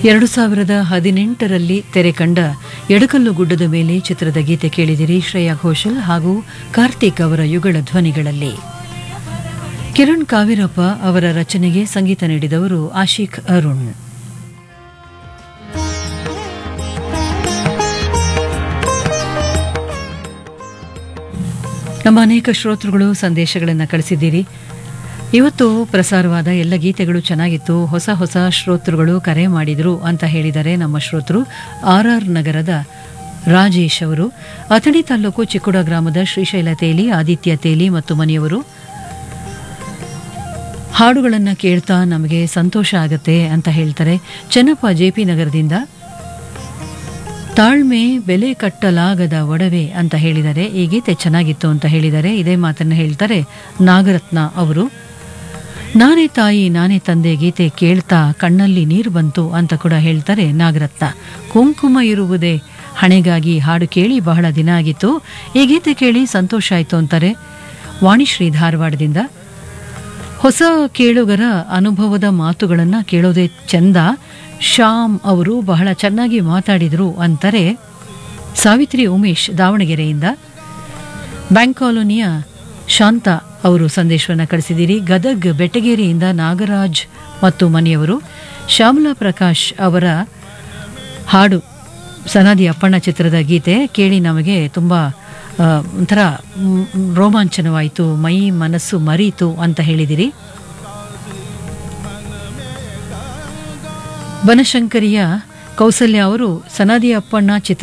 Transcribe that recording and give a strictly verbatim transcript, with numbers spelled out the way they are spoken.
ಎರಡು ಸಾವಿರದ ಹದಿನೆಂಟರಲ್ಲಿ ತೆರೆ ಕಂಡ ಎಡಕಲ್ಲು ಗುಡ್ಡದ ಮೇಲೆ ಚಿತ್ರದ ಗೀತೆ ಕೇಳಿದಿರಿ. ಶ್ರೇಯಾ ಘೋಷಲ್ ಹಾಗೂ ಕಾರ್ತಿಕ್ ಅವರ ಯುಗಳ ಧ್ವನಿಗಳಲ್ಲಿ. ಕಿರಣ್ ಕಾವೇರಪ್ಪ ಅವರ ರಚನೆಗೆ ಸಂಗೀತ ನೀಡಿದವರು ಆಶಿಕ್ ಅರುಣ್. ನಮ್ಮ ಅನೇಕ ಶ್ರೋತೃಗಳು ಸಂದೇಶಗಳನ್ನು ಕಳಿಸಿದ್ದೀರಿ. ಇವತ್ತು ಪ್ರಸಾರವಾದ ಎಲ್ಲ ಗೀತೆಗಳು ಚೆನ್ನಾಗಿತ್ತು. ಹೊಸ ಹೊಸ ಶ್ರೋತೃಗಳು ಕರೆ ಮಾಡಿದ್ರು ಅಂತ ಹೇಳಿದ್ದಾರೆ ನಮ್ಮ ಶ್ರೋತೃ ಆರ್ ಆರ್ ನಗರದ ರಾಜೇಶ್ ಅವರು. ಅಥಣಿ ತಾಲೂಕು ಚಿಕ್ಕುಡ ಗ್ರಾಮದ ಶ್ರೀಶೈಲ ತೇಲಿ, ಆದಿತ್ಯ ತೇಲಿ ಮತ್ತು ಮನೆಯವರು ಹಾಡುಗಳನ್ನು ಕೇಳ್ತಾ ನಮಗೆ ಸಂತೋಷ ಆಗತ್ತೆ ಅಂತ ಹೇಳ್ತಾರೆ. ಚೆನ್ನಪ್ಪ ಜೆಪಿ ನಗರದಿಂದ ತಾಳ್ಮೆ ಬೆಲೆ ಕಟ್ಟಲಾಗದ ಒಡವೆ ಅಂತ ಹೇಳಿದ್ದಾರೆ. ಈ ಗೀತೆ ಚೆನ್ನಾಗಿತ್ತು ಅಂತ ಹೇಳಿದ್ದಾರೆ. ಇದೇ ಮಾತನ್ನು ಹೇಳ್ತಾರೆ ನಾಗರತ್ನ ಅವರು. ನಾನೇ ತಾಯಿ ನಾನೇ ತಂದೆ ಗೀತೆ ಕೇಳ್ತಾ ಕಣ್ಣಲ್ಲಿ ನೀರು ಬಂತು ಅಂತ ಕೂಡ ಹೇಳ್ತಾರೆ ನಾಗರತ್ನ. ಕುಂಕುಮ ಇರುವುದೇ ಹಣೆಗಾಗಿ ಹಾಡು ಕೇಳಿ ಬಹಳ ದಿನ ಆಗಿತ್ತು, ಈ ಗೀತೆ ಕೇಳಿ ಸಂತೋಷ ಆಯಿತು ಅಂತಾರೆ ವಾಣಿಶ್ರೀ ಧಾರವಾಡದಿಂದ. ಹೊಸ ಕೇಳುಗರ ಅನುಭವದ ಮಾತುಗಳನ್ನು ಕೇಳೋದೇ ಚಂದ, ಶ್ಯಾಮ್ ಅವರು ಬಹಳ ಚೆನ್ನಾಗಿ ಮಾತಾಡಿದರು ಅಂತಾರೆ ಸಾವಿತ್ರಿ ಉಮೇಶ್ ದಾವಣಗೆರೆಯಿಂದ. ಬ್ಯಾಂಕ್ ಕಾಲೋನಿಯ ಶಾಂತ ಅವರು ಸಂದೇಶವನ್ನು ಕಳಿಸಿದ್ದೀರಿ. ಗದಗ್ ಬೆಟಗೇರಿಯಿಂದ ನಾಗರಾಜ್ ಮತ್ತು ಮನೆಯವರು. ಶ್ಯಾಮಲಾ ಪ್ರಕಾಶ್ ಅವರ ಹಾಡು ಸನಾದಿ ಅಪ್ಪಣ್ಣ ಚಿತ್ರದ ಗೀತೆ ಕೇಳಿ ನಮಗೆ ತುಂಬ ಒಂಥರ ರೋಮಾಂಚನವಾಯಿತು, ಮೈ ಮನಸ್ಸು ಮರೀತು ಅಂತ ಹೇಳಿದಿರಿ. ಬನಶಂಕರಿಯ ಕೌಸಲ್ಯ ಅವರು ಸನಾದಿ ಅಪ್ಪಣ್ಣ ಚಿತ್ರ